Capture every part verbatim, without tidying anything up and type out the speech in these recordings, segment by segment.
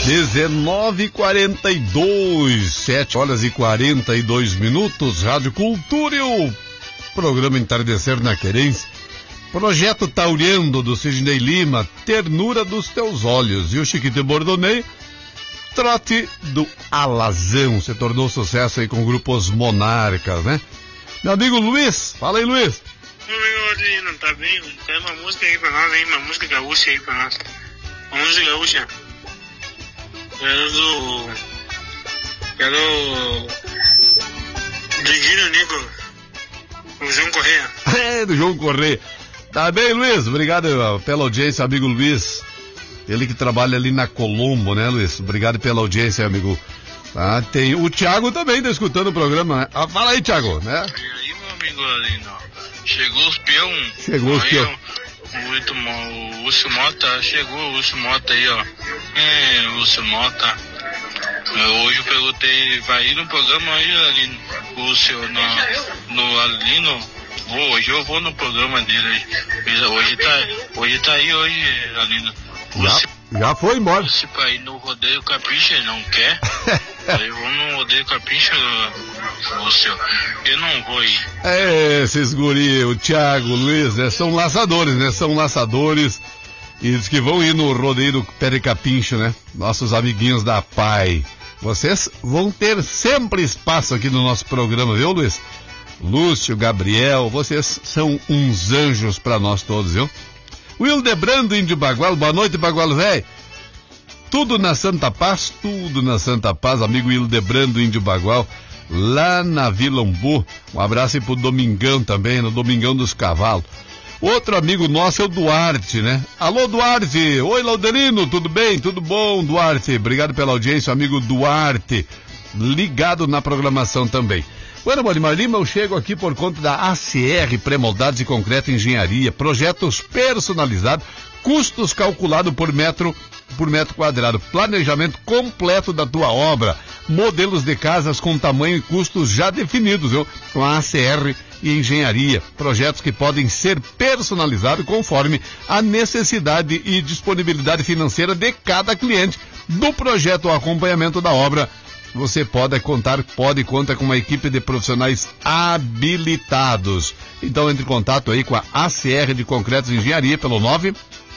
dezenove e quarenta e dois, sete horas e quarenta e dois minutos, Rádio Cultura e o programa Entardecer na Querência. Projeto Tauriando do Sidney Lima, Ternura dos Teus Olhos. E o Chiquito Bordonei, Trote do Alazão. Se tornou sucesso aí com grupos Monarcas, né? Meu amigo Luiz, fala aí, Luiz. Meu amigo Adriano, tá bem? Tem uma música aí pra nós, hein? Uma música gaúcha aí pra nós. Uma música gaúcha. Quero do... Quero... Do Gino Nico. Do João Correia. É, do João Correia. Tá bem, Luiz? Obrigado pela audiência, amigo Luiz. Ele que trabalha ali na Colombo, né, Luiz? Obrigado pela audiência, amigo. Ah, tem o Thiago também, tá escutando o programa, né? Ah, fala aí, Thiago, né? E aí, meu amigo Alino? Chegou os peão. Chegou os peão. Muito mal. O Lúcio Mota, chegou o Lúcio Mota aí, ó. É, Lúcio Mota. Eu, hoje eu perguntei, vai ir no programa aí, Alino? Lúcio, no, no Alino? Vou, hoje eu vou no programa dele aí. Hoje tá, hoje tá aí, hoje, Alino. Já, já foi embora. Se pra ir no Rodeio Capricha, ele não quer. Eu vou no Rodeio Capricha, Lúcio. Eu não vou ir. É, esses guri, o Thiago, o Luiz, né? São laçadores, né? São laçadores. E diz que vão ir no Rodeio do Pericapincho, né? Nossos amiguinhos da P A I. Vocês vão ter sempre espaço aqui no nosso programa, viu, Luiz? Lúcio, Gabriel, vocês são uns anjos pra nós todos, viu? Wildebrando, Índio Bagual, boa noite, Bagual velho. Tudo na Santa Paz, tudo na Santa Paz, amigo Wildebrando, Índio Bagual, lá na Vila Umbu. Um abraço aí pro Domingão também, no Domingão dos Cavalos. Outro amigo nosso é o Duarte, né? Alô, Duarte. Oi, Laudelino, tudo bem? Tudo bom, Duarte? Obrigado pela audiência, amigo Duarte. Ligado na programação também. Bueno, Bodimar Lima, eu chego aqui por conta da A C R Pré-Moldados e Concreto Engenharia, projetos personalizados, custos calculados por metro, por metro quadrado, planejamento completo da tua obra, modelos de casas com tamanho e custos já definidos, viu? Com a A C R e Engenharia, projetos que podem ser personalizados conforme a necessidade e disponibilidade financeira de cada cliente do projeto ou acompanhamento da obra. Você pode contar, pode contar com uma equipe de profissionais habilitados. Então entre em contato aí com a A C R de Concretos e Engenharia pelo nove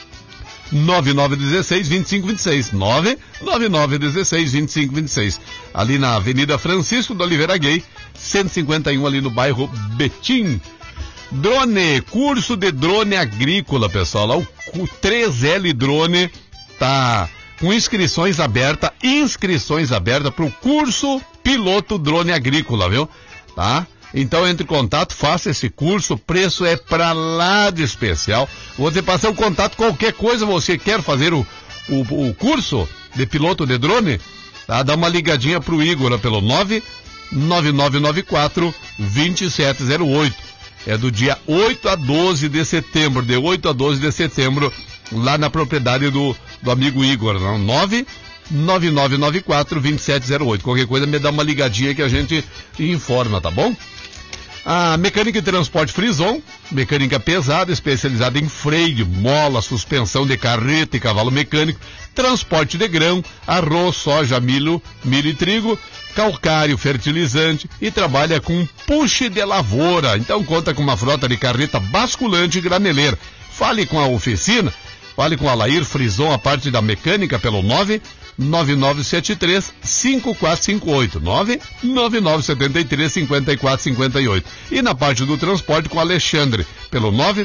nove nove um seis, dois cinco dois seis, nove nove nove um seis, dois cinco dois seis. Ali na Avenida Francisco do Oliveira Gay, cento e cinquenta e um, ali no bairro Betim. Drone, curso de drone agrícola, pessoal. Lá o três L Drone tá com inscrições abertas, inscrições abertas para o curso piloto drone agrícola, viu? Tá? Então entre em contato, faça esse curso, o preço é pra lá de especial. Vou te passar o contato, qualquer coisa você quer fazer o, o, o curso de piloto de drone, tá? Dá uma ligadinha pro Igor pelo nove nove nove nove quatro, dois sete zero oito. É do dia oito a doze de setembro, de oito a doze de setembro, lá na propriedade do, do amigo Igor, não? nove nove nove nove quatro, dois sete zero oito. Qualquer coisa me dá uma ligadinha que a gente informa, tá bom? A Mecânica e Transporte Frison, mecânica pesada, especializada em freio, mola, suspensão de carreta e cavalo mecânico, transporte de grão, arroz, soja, milho, milho e trigo, calcário, fertilizante e trabalha com puxe de lavoura. Então conta com uma frota de carreta basculante e graneleira. Fale com a oficina, fale com a Alair Frison, a parte da mecânica, pelo nove nove nove sete três, cinco quatro cinco oito, nove nove nove sete três, cinco quatro cinco oito. E na parte do transporte com o Alexandre, pelo nove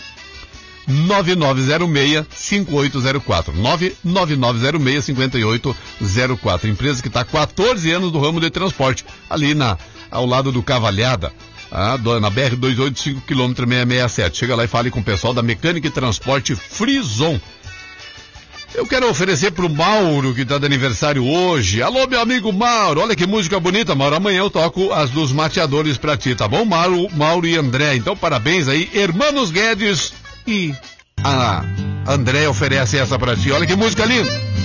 nove nove zero seis, cinco oito zero quatro, nove nove nove zero seis, cinco oito zero quatro. Empresa que está há quatorze anos no ramo de transporte, ali na, ao lado do Cavalhada. Ah, na B R duzentos e oitenta e cinco, quilômetro seiscentos e sessenta e sete. Chega lá e fale com o pessoal da Mecânica e Transporte Frison. Eu quero oferecer pro Mauro, que tá de aniversário hoje. Alô, meu amigo Mauro, olha que música bonita, Mauro. Amanhã eu toco as dos mateadores pra ti, tá bom, Mauro, Mauro e André? Então, parabéns aí, Hermanos Guedes, e a André oferece essa pra ti. Olha que música linda.